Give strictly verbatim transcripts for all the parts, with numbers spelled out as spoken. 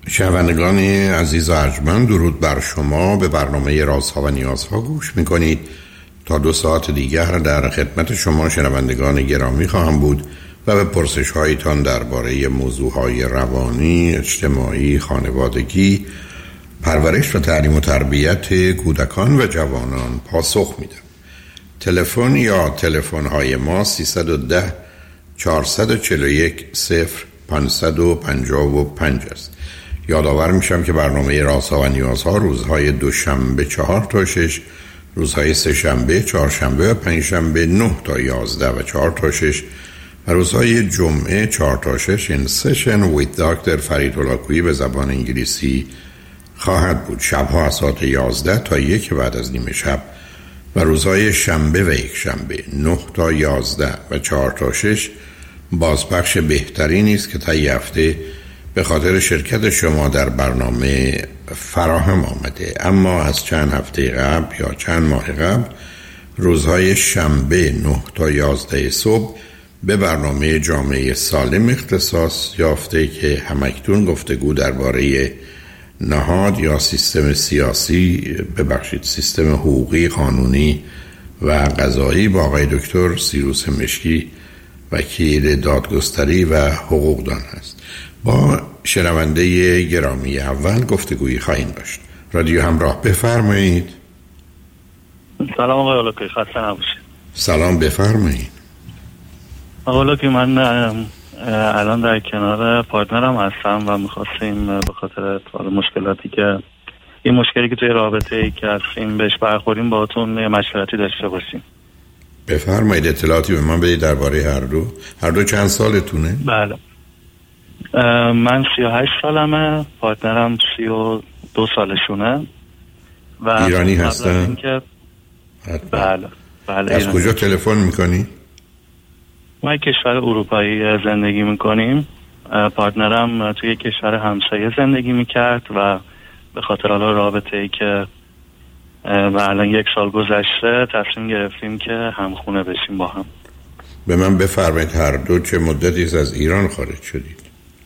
شنوندگان عزیز و ارجمند، درود بر شما. به برنامه رازها و نیازها گوش میکنید. تا دو ساعت دیگر در خدمت شما شنوندگان گرامی خواهم بود و به پرسش هایتان درباره موضوع های روانی، اجتماعی، خانوادگی، پرورش و تعلیم و تربیت کودکان و جوانان پاسخ میدم. تلفن یا تلفن های ما سیصد و ده چهارصد و چهل و یک صفر پانصد و پنجاه و پنج است. یادآور میشم که برنامه رازها و نیازها روزهای دوشنبه چهار تا شش، روزهای سه شنبه، چهار شنبه و پنج شنبه نه تا یازده و چهار تا شش و روزهای جمعه چهار تا شش این سشن ویت دکتر فرید هلاکویی به زبان انگلیسی خواهد بود. شبها از ساعت یازده تا یک بعد از نیمه شب و روزهای شنبه و یک شنبه نه تا یازده و چهار تا شش بازپخش بهترینی است که طی هفته به خاطر شرکت شما در برنامه فراهم آمده. اما از چند هفته قبل یا چند ماه قبل روزهای شنبه نه تا یازده صبح به برنامه جامعه سالم اختصاص یافته که همکنون گفتگو درباره نهاد یا سیستم سیاسی، ببخشید سیستم حقوقی، قانونی و قضایی با آقای دکتر سیروس مشکی، وکیل دادگستری و حقوقدان هست. با شنونده گرامی اول گفتگویی خواهیم داشت. رادیو همراه، بفرمایید. سلام آقای هلاکویی، خسته نباشید. سلام، بفرمایید. آقای هلاکویی، من الان در کنار پارتنرم هستم و میخواستیم به خاطر مشکلاتی که این مشکلی که توی رابطه ای که هستیم بهش برخوریم باهاتون مشورتی داشته باشیم. بفرمایید، اطلاعاتی به من بدید درباره هر دو. هر دو چند سالتونه؟ بله، من سی و هشت سالمه، پارتنرم سی و دو سالشونه و ایرانی هستن؟ که... بله بله. از کجا تلفن میکنی؟ ما کشور اروپایی زندگی میکنیم. پارتنرم توی کشور همسایه زندگی میکرد و به خاطر حالا رابطه ای که و الان یک سال گذشته تصمیم گرفتیم که همخونه بشیم با هم. به من بفرمایید هر دو چه مدتی از ایران خارج شدید؟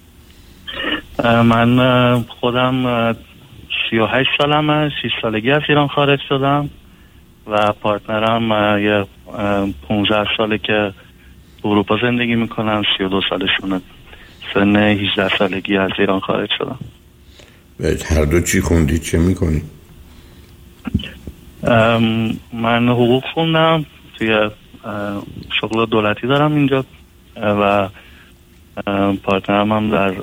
من خودم سی و هشت سالمه، شش سالگی از ایران خارج شدم و پارتنرم یه پونزده ساله که اروپا زندگی میکنم، سی و دو سالشونه، سن هجده سالگی از ایران خارج شدم. هر دو چی خوندید، چه میکنید؟ من حقوق خوندم، توی شغل دولتی دارم اینجا و پارتنرم هم در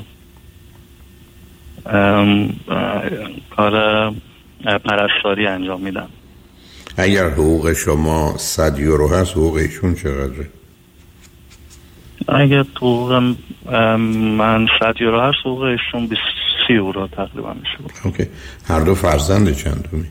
کار پرستاری انجام میدم. اگر حقوق شما صد یورو هست، حقوق ایشون چقدره؟ اگر حقوق من صد یورو هست، حقوق ایشون بیست یورو تقریبا میشه. اوکی. هر دو فرزند چند دومید؟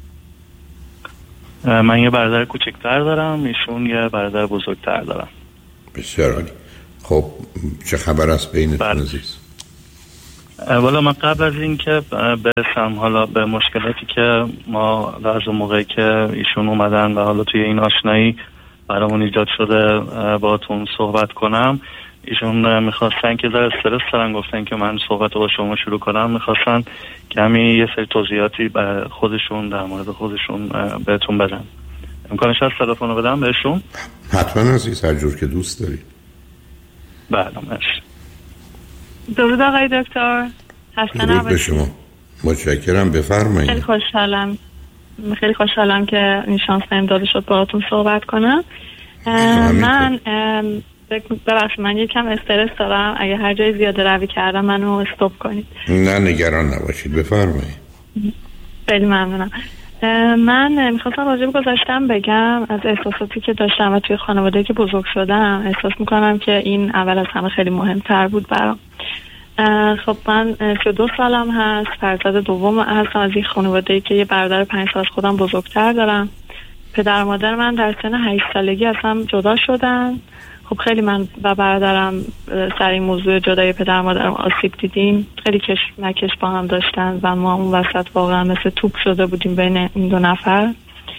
من یه برادر کوچکتر دارم، ایشون یه برادر بزرگتر دارم. بسیار عالی. خب چه خبر است بینتون عزیز؟ والا من قبل از این که برسم حالا به مشکلاتی که ما از اون موقعی که ایشون اومدن و حالا توی این آشنایی برامون ایجاد شده باهاتون صحبت کنم، ایشون میخواستن که در استرس دارن، گفتن که من صحبت رو با شما شروع کنم، میخواستن کمی یه سری توضیحاتی به خودشون در مورد خودشون بهتون بدن. امکانش هست تلفن رو بدم بهشون؟ حتما عزیز، هر جور که دوست دارید. بله مرسی. درود آقای دکتر، خسته نباشید. درود به شما، متشکرم، بفرمایید. خیلی خوشحالم خیلی خوشحالم که این شانس بهم داده شد باهاتون صحبت کنم. من ببخشید من یکم استرس دارم، اگه هر جای زیاده روی کردم منو استاپ کنید. نه نگران نباشید، بفرمایید. خیلی ممنونم. من میخواستم راجع به گذشتم بگم، از احساساتی که داشتم و توی خانواده که بزرگ شدم احساس میکنم که این اول از همه خیلی مهمتر بود برام. خب من سی و دو سالم هست، فرزند دوم هستم از این خانواده که یه برادر پنج سال از خودم بزرگتر دارم. پدر و مادر من در سن هشت سالگی از هم جدا شدن. خب خیلی من و برادرم سر این موضوع جدای پدر و مادرم آسیب دیدیم، خیلی کش مکش با هم داشتن و ما اون وسط واقعا مثل توپ شده بودیم بین این دو نفر.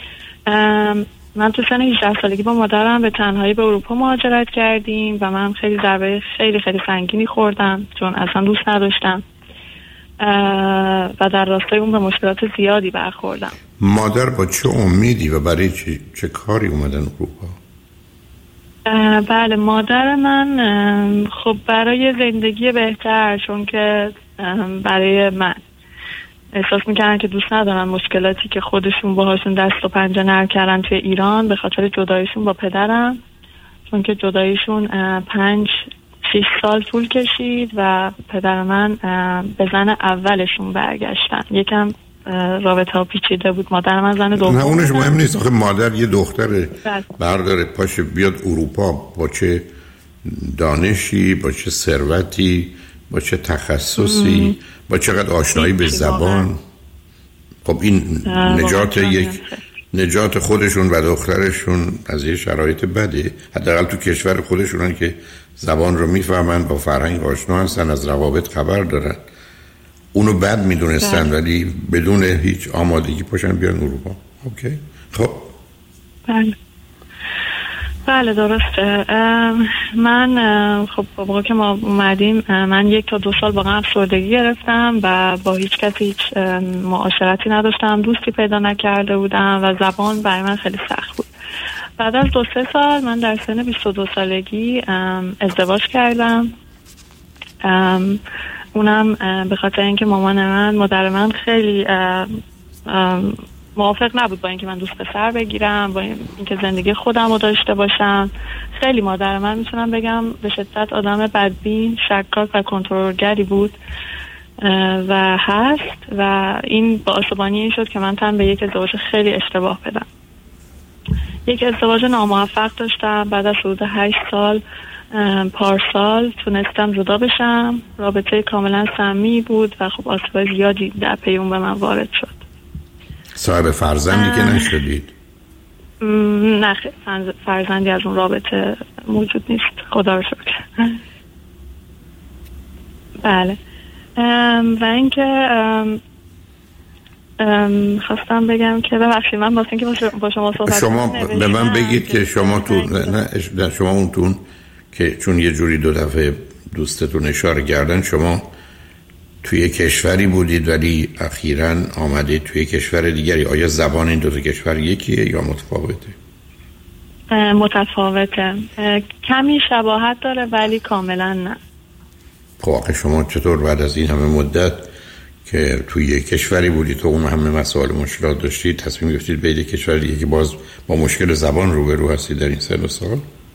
من تو سن هجده سالگی با مادرم به تنهایی به اروپا مهاجرت کردیم و من خیلی ضربه خیلی خیلی سنگینی خوردم چون اصلا دوست نداشتم و در راستای اون به مشکلات زیادی برخوردم. مادر با چه امیدی و برای چه, چه کاری اومدن اروپا؟ بله مادر من خب برای زندگی بهتر، چون که برای من احساس میکردن که دوست ندارن مشکلاتی که خودشون باهاشون دست و پنجه نرم کردن توی ایران به خاطر جداییشون با پدرم، چون که جداییشون پنج شیش سال طول کشید و پدر من به زن اولشون برگشتن. یکم رابطه ها پیچیده بود. مادر من زن دوم. نه اونش مهم نیست. آخه مادر یه دختر برداره پاشه بیاد اروپا با چه دانشی، با چه ثروتی، با چه تخصصی، ام. با چقدر آشنایی به زبان. خب این نجات یک نجات خودشون و دخترشون از یه شرایط بده. حداقل تو کشور خودشونن که زبان رو میفهمن، با فرهنگ آشنا هستن، از روابط خبر دارن. اونو بد میدونستن ولی بدون هیچ آمادگی پاشن بیان اروپا. اوکی. خب بله بله درسته. من خب موقع که ما اومدیم من یک تا دو سال واقعا افسردگی گرفتم و با هیچ کسی هیچ معاشرتی نداشتم، دوستی پیدا نکرده بودم و زبان برای من خیلی سخت بود. بعد از دو سه سال من در سن بیست و دو سالگی ازدواج کردم. اونم به خاطر اینکه مامان من مادر من خیلی موافق نبود با اینکه من دوست پسر بگیرم، با اینکه زندگی خودم رو داشته باشم. خیلی مادر من میتونم بگم به شدت آدم بدبین، شکاک و کنترلگری بود و هست و این باعث بانی این شد که من تن به یک ازدواج خیلی اشتباه بدم. یک ازدواج ناموفق داشتم. بعد از حدود هشت سال پارسال تونستم جدا بشم. رابطه کاملا سمی بود و خب آسیب‌های زیادی در پی اون به من وارد شد. صاحب فرزندی که نشدید؟ نه فرزندی از اون رابطه موجود نیست، خدا رو شکر. بله. و اینکه خواستم بگم که ببخشید من واسه اینکه با شما صحبت شما به من بگید که شما تو نه شما اونتون که چون یه جوری دو دفعه دوستتون اشاره کردن، شما توی کشوری بودید ولی اخیراً آمدید توی کشور دیگری. آیا زبان این دو تا کشور یکیه یا متفاوته؟ متفاوته. کمی شباهت داره ولی کاملا نه. خب آخه شما چطور بعد از این همه مدت که توی یک کشوری بودید تو اون همه مسائل مشکلات داشتید تصمیم گرفتید به یک کشور دیگه که باز با مشکل زبان روبرو هستید در این سن و سال؟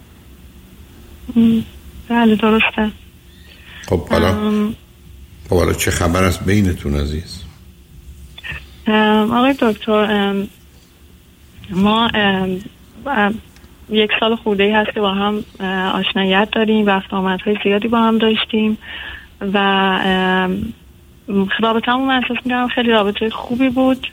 بله درسته. خب حالا ام... خب حالا چه خبر است بینتون عزیز؟ آقای دکتر ما ام... ام... یک سال خورده‌ای هست که با هم آشنایت داریم، رفت آمدهای زیادی با هم داشتیم و رابطه همون من احساس می‌کنم خیلی رابطه خوبی بود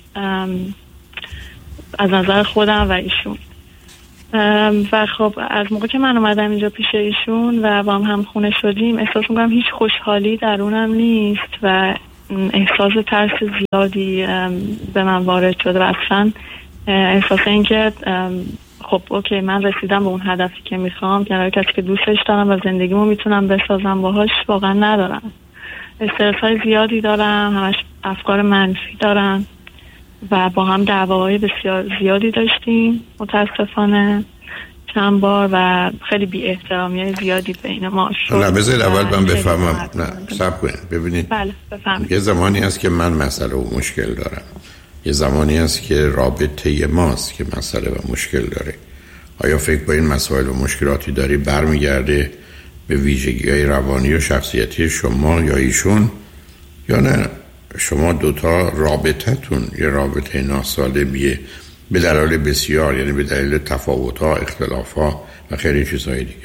از نظر خودم و ایشون. و خب از موقع که من اومدم اینجا پیش ایشون و با هم همخونه شدیم احساس می‌کنم هیچ خوشحالی درونم نیست و احساس ترس زیادی به من وارد شده و اصلا احساس این که خب اوکی من رسیدم به اون هدفی که میخوام، کنار کسی که دوستش دارم و زندگیمو میتونم بسازم باهاش واقعا ندارم. استرس های زیادی دارم، همش افکار منفی دارم و با هم دعواهای بسیار زیادی داشتیم متاسفانه چند بار و خیلی بی احترامی زیادی بین ما شد. نه بذارید اول من بفهمم. نه صبر کنید ببینید. بله بفهمید. یه زمانی هست که من مسئله و مشکل دارم، یه زمانی هست که رابطه ماست که مسئله و مشکل داره. آیا فکر با این مسائل و مشکلاتی داری برمیگرده به ویژگی‌های روانی و شخصیتی شما یا ایشون، یا نه شما دوتا رابطتون یه رابطه ناسالمیه به دلایل بسیار، یعنی به دلیل تفاوت‌ها، اختلاف‌ها و خیلی چیزهای دیگه؟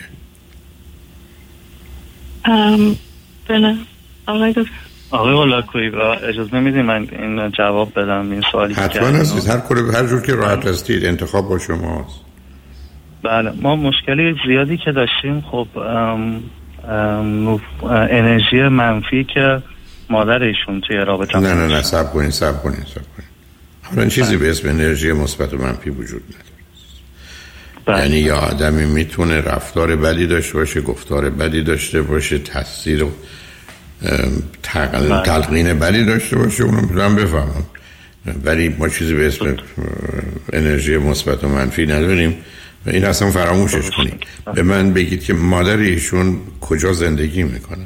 ام بله آقای دکتر. آقای هولاکویی اجازه میدید من این جواب بدم این سوالی که حتما هستید. هر کل هر جور که راحت هستید انتخاب با شماست. بله ما مشکلی زیادی که داشتیم خب ام ام انرژی منفی که مادر ایشون توی رابطه نه نه نه صبر کنین صبر کنین صبر کنین حالا چیزی به اسم انرژی مثبت و منفی وجود نداره. یعنی یه آدمی میتونه رفتار بدی داشته باشه، گفتار بدی داشته باشه، تاثیر تلقین بدی داشته باشه اونو میتونم بفهمم، ولی ما چیزی به اسم انرژی مثبت و منفی نداریم و این اصلا فراموشش کنید. به من بگید که مادر ایشون کجا زندگی میکنه؟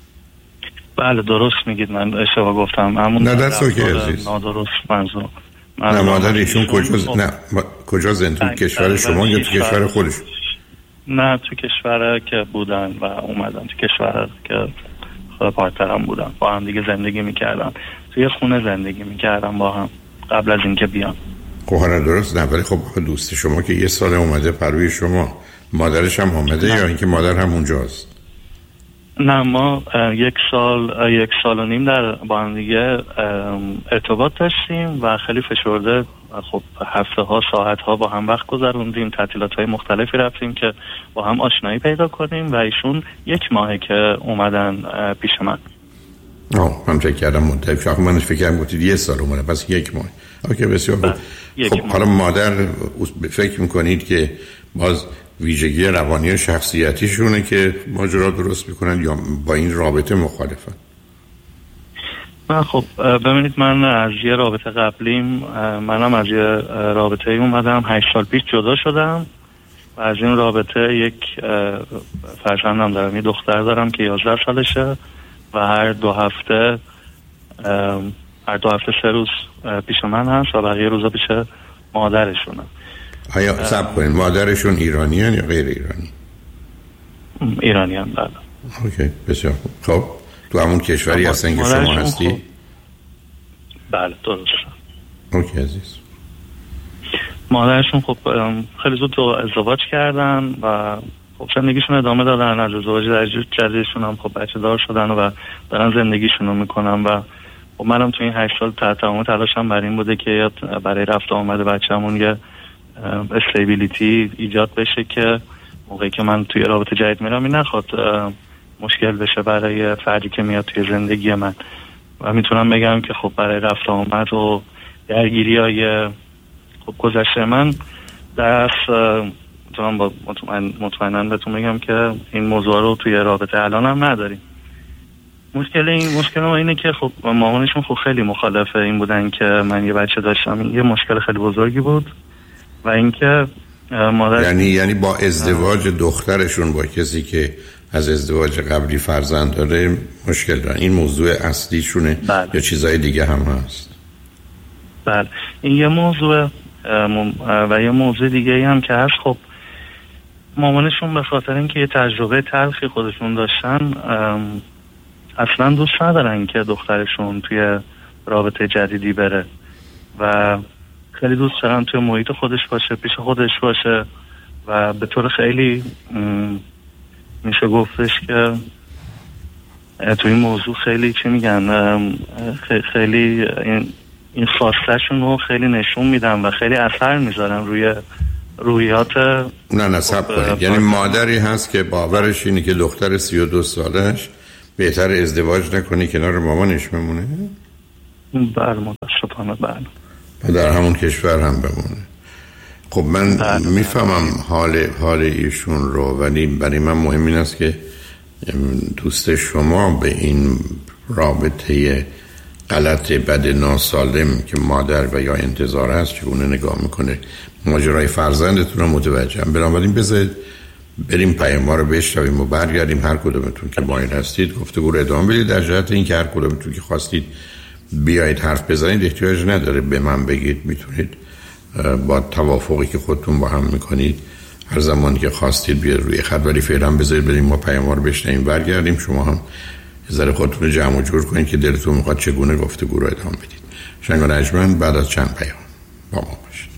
بله درست میگید، من اشتباه گفتم. همون نه دست اوکی عزیز، نادرست منظور. نه مادر ایشون کجا ز... نه ما... کجا زندگی تو کشور شما یا تو کشور خودش؟ نه تو کشور که بودن و اومدن تو کشور که خود پارتنرم بودن، با هم دیگه زندگی میکردن، توی خونه زندگی میکردن با هم قبل از اینکه بیان. خب درست. نه ولی خب دوست شما که یه سال اومده پروی شما، مادرش هم اومده یا اینکه مادر هم اونجاست؟ نه ما یک سال یک سال و نیم در با هم دیگه ارتباط داشتیم و خیلی فشرده، خب هفته ها ساعت ها با هم وقت گذروندیم، تعطیلات های مختلفی رفتیم که با هم آشنایی پیدا کنیم و ایشون یک ماهه که اومدن پیش من. آه من فکر کردم مدت شاید من فکر کردم گفتید یه سال اومده، پس یک ماه. اوکی بسیار خوب. خب حالا مادر فکر میکنید که باز ویژگی روانی و شخصیتیشونه که ماجرا درست میکنن یا با این رابطه مخالفن؟ من خب ببینید من از یه رابطه قبلیم، منم از یه رابطه اومدم، هشت سال پیش جدا شدم و از این رابطه یک فرزندم دارم، یه دختر دارم که یازده سالشه و هر دو هفته هر دو هفته سه روز پیش من هست و بقیه روزا پیش مادرشونه. آیا صبر کنید مادرشون ایرانی هن یا غیر ایرانی؟ ایرانی هن بله. اوکی بسیار خوب. خب تو همون کشوری هستن که شما هستی؟ خوب. بله درست. اوکی عزیز. مادرشون خب خیلی زود ازدواج کردن و خب زندگیشون ادامه دادن، از ازدواج جدیدشون هم خب بچه دار شدن و دارن زندگیشون رو میکنن و خب منم تو این هشت سال تحت تمام تلاشم بر این بوده که برای رفت آمد بچه‌مون یه استیبیلیتی ایجاد بشه که موقعی که من توی رابطه جدید میرم این نخواد مشکل بشه برای فردی که میاد توی زندگی من. و میتونم بگم که خب برای رفت آمد و درگیری های خب گذشته من درست میتونم با مطمئن مطمئناً بهتون بگم که این موضوع رو توی رابطه الان هم نداریم. مشکل این مشکل ما اینه که خب مامانشون خب خیلی مخالفه این بودن که من یه بچه داشتم، یه مشکل خیلی بزرگی بود. و اینکه مادر یعنی یعنی با ازدواج دخترشون با کسی که از ازدواج قبلی فرزند داره مشکل دارن، این موضوع اصلیشونه؟ بله. یا چیزای دیگه هم هست؟ بله این یه موضوع و یه موضوع دیگه هم که هست. خب مامانشون به خاطر اینکه یه تجربه تلخی خودشون داشتن اصلا دوست ندارن که دخترشون توی رابطه جدیدی بره و خیلی دوست دارن توی محیط خودش باشه، پیش خودش باشه و به طور خیلی میشه گفتش که توی این موضوع خیلی چی میگن خیلی این این خواستشون رو خیلی نشون میدن و خیلی اثر میذارن روی رویات. نه نه صبر کنید، یعنی مادری هست که باورش اینه که دختر سی و دو سالش بهتر ازدواج نکنی کنار مامانش بمونه؟ بله متاسفانه بله. در همون کشور هم بمونه. خب من میفهمم حال حال ایشون رو، ولی برای من مهم این است که دوست شما به این رابطه غلط بد ناسالم که مادر و یا انتظار هست چگونه نگاه میکنه، ماجرای فرزندتون رو متوجهم. بنابراین بذارید بریم پیام رو بشنویم و برگردیم. هر کدومتون که مایل هستید گفتگو رو ادامه بدید، در جهت این که هر کدومتون که خواستید بیایید حرف بزنید احتیاج نداره به من بگید، میتونید با توافقی که خودتون با هم میکنید هر زمانی که خواستید بیاد روی خط، ولی فعلا بذارید بریم ما پیام رو بشنویم برگردیم. شما هم یه ذره خودتون رو جمع و جور کنید که دلتون میخواد چگونه گفتگو رو ادامه بدید. شنگ و نجمن بعد از چند پیام با ما